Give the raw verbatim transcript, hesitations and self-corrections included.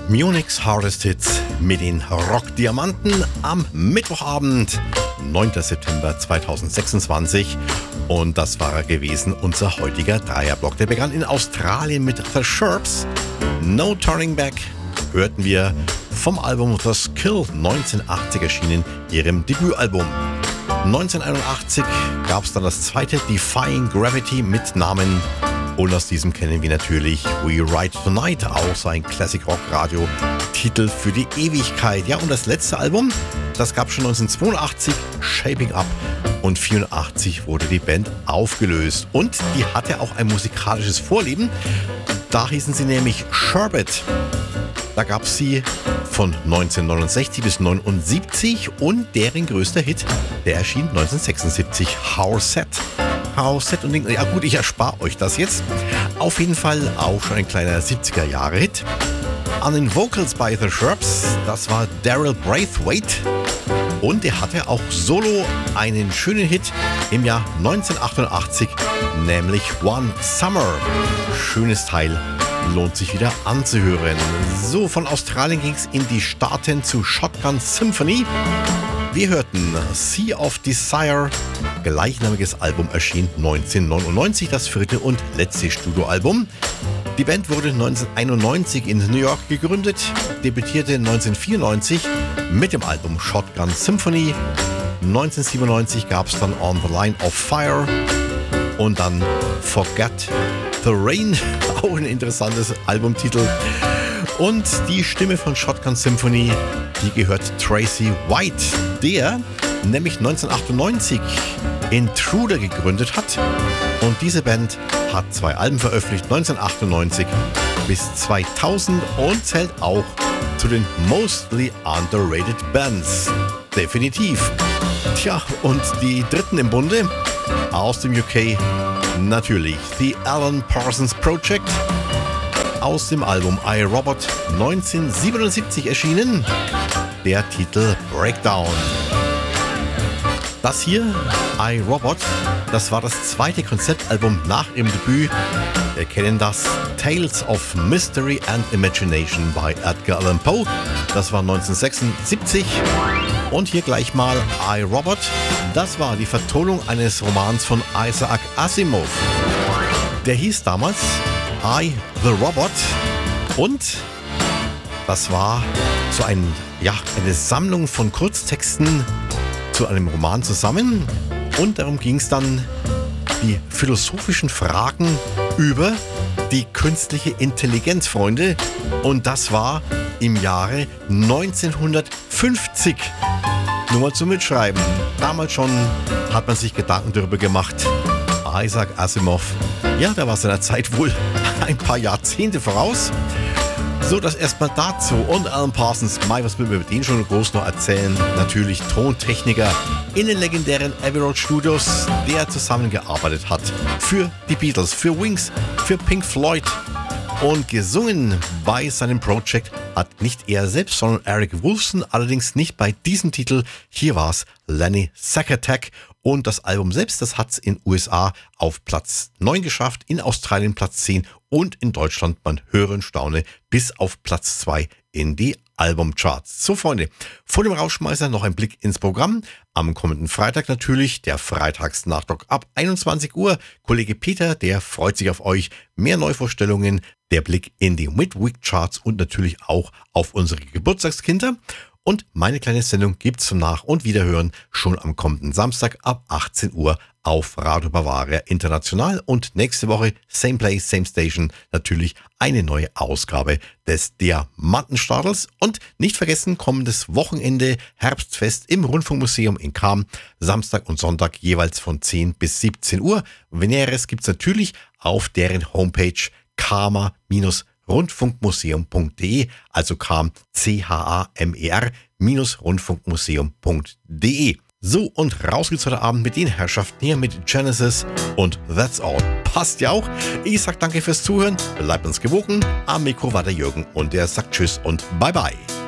Munich's Hardest Hits mit den Rockdiamanten am Mittwochabend, neunter September zweitausendsechsundzwanzig. Und das war gewesen unser heutiger Dreierblock. Der begann in Australien mit The Sherps. No Turning Back hörten wir vom Album The Skill, neunzehnhundertachtzig erschienen, ihrem Debütalbum. neunzehnhunderteinundachtzig gab es dann das zweite Defying Gravity mit Namen. Und aus diesem kennen wir natürlich We Ride Tonight, auch sein Classic-Rock-Radio-Titel für die Ewigkeit. Ja, und das letzte Album, das gab es schon neunzehnhundertzweiundachtzig, Shaping Up. Und neunzehnhundertvierundachtzig wurde die Band aufgelöst. Und die hatte auch ein musikalisches Vorleben. Da hießen sie nämlich Sherbet. Da gab es sie von neunzehnhundertneunundsechzig bis neunundsiebzig und deren größter Hit, der erschien neunzehnhundertsechsundsiebzig, How Set. How Set und Ding. Ja gut, ich erspare euch das jetzt. Auf jeden Fall auch schon ein kleiner siebziger-Jahre-Hit. An den Vocals bei The Sherps, das war Daryl Braithwaite. Und er hatte auch solo einen schönen Hit im Jahr neunzehnhundertachtundachtzig, nämlich One Summer. Schönes Teil. Lohnt sich wieder anzuhören. So, von Australien ging es in die Staaten zu Shotgun Symphony. Wir hörten Sea of Desire, gleichnamiges Album erschien neunzehnhundertneunundneunzig, das vierte und letzte Studioalbum. Die Band wurde neunzehnhunderteinundneunzig in New York gegründet, debütierte neunzehnhundertvierundneunzig mit dem Album Shotgun Symphony. neunzehnhundertsiebenundneunzig gab es dann On the Line of Fire und dann Forget the Rain, auch ein interessantes Albumtitel. Und die Stimme von Shotgun Symphony, die gehört Tracy White, der nämlich neunzehnhundertachtundneunzig Intruder gegründet hat. Und diese Band hat zwei Alben veröffentlicht, neunzehnhundertachtundneunzig bis zweitausend, und zählt auch zu den mostly underrated Bands. Definitiv. Tja, und die dritten im Bunde aus dem U K, natürlich The Alan Parsons Project, aus dem Album I, Robot, neunzehnhundertsiebenundsiebzig erschienen, der Titel Breakdown. Das hier, I, Robot, das war das zweite Konzeptalbum nach ihrem Debüt. Wir kennen das Tales of Mystery and Imagination bei Edgar Allan Poe. Das war neunzehnhundertsechsundsiebzig. Und hier gleich mal I, Robot. Das war die Vertonung eines Romans von Isaac Asimov. Der hieß damals I, the Robot. Und das war so ein, ja, eine Sammlung von Kurztexten zu einem Roman zusammen. Und darum ging es dann, die philosophischen Fragen über die künstliche Intelligenz, Freunde. Und das war im Jahre neunzehnhundertfünfzig. Nur mal zum Mitschreiben. Damals schon hat man sich Gedanken darüber gemacht. Isaac Asimov, ja, der war seiner Zeit wohl ein paar Jahrzehnte voraus. So, das erstmal dazu. Und Alan Parsons, Mai, was will man über den schon groß noch erzählen? Natürlich Tontechniker in den legendären Abbey Road Studios, der zusammengearbeitet hat für die Beatles, für Wings, für Pink Floyd. Und gesungen bei seinem Projekt hat nicht er selbst, sondern Eric Woolfson, allerdings nicht bei diesem Titel. Hier war es Lenny Zackertag. Und das Album selbst, das hat es in U S A auf Platz neun geschafft, in Australien Platz zehn und in Deutschland, man höre und staune, bis auf Platz zwei in die Albumcharts. So, Freunde, vor dem Rausschmeißer noch ein Blick ins Programm. Am kommenden Freitag natürlich, der Freitagsnachtalk ab einundzwanzig Uhr. Kollege Peter, der freut sich auf euch. Mehr Neuvorstellungen, der Blick in die Midweek-Charts und natürlich auch auf unsere Geburtstagskinder. Und meine kleine Sendung gibt's zum Nach- und Wiederhören schon am kommenden Samstag ab achtzehn Uhr auf Radio Bavaria International. Und nächste Woche, same place, same station, natürlich eine neue Ausgabe des Diamantenstadels. Und nicht vergessen, kommendes Wochenende Herbstfest im Rundfunkmuseum in Cham. Samstag und Sonntag jeweils von zehn bis siebzehn Uhr. Näheres gibt's natürlich auf deren Homepage chama-rundfunkmuseum punkt de, also Cham, C H A M E R, Rundfunkmuseum punkt de. So, und raus geht's heute Abend mit den Herrschaften hier mit Genesis und That's All. Passt ja auch. Ich sag danke fürs Zuhören, bleibt uns gewogen. Am Mikro war der Jürgen und der sagt Tschüss und Bye Bye.